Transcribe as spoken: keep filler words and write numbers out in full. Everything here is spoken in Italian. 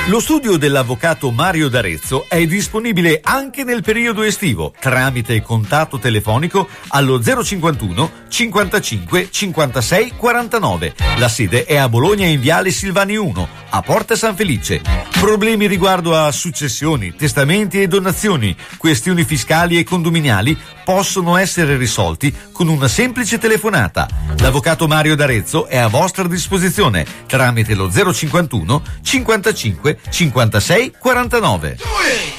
Lo studio dell'avvocato Mario D'Arezzo è disponibile anche nel periodo estivo tramite contatto telefonico allo zero cinquantuno cinquantacinque cinquantasei quarantanove. La sede è a Bologna in Viale Silvani uno, a Porta San Felice. Problemi riguardo a successioni, testamenti e donazioni, questioni fiscali e condominiali possono essere risolti con una semplice telefonata. L'avvocato Mario D'Arezzo è a vostra disposizione tramite lo zero cinquantuno cinquantacinque cinquantasei quarantanove.